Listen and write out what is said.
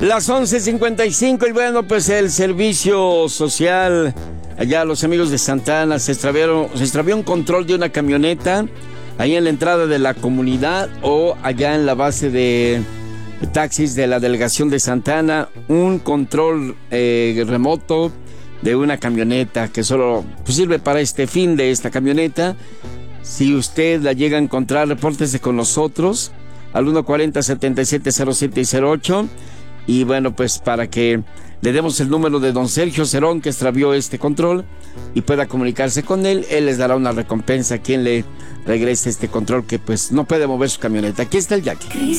Las 11:55 y bueno, pues el servicio social, allá los amigos de Santa Ana, se extravió un control de una camioneta ahí en la entrada de la comunidad o allá en la base de taxis de la delegación de Santa Ana, un control remoto de una camioneta que solo pues, sirve para este fin de esta camioneta. Si usted la llega a encontrar, repórtese con nosotros al 140-7707-08 y bueno, pues para que le demos el número de don Sergio Cerón que extravió este control y pueda comunicarse con él. Él les dará una recompensa a quien le regrese este control que pues no puede mover su camioneta. Aquí está el Jackie.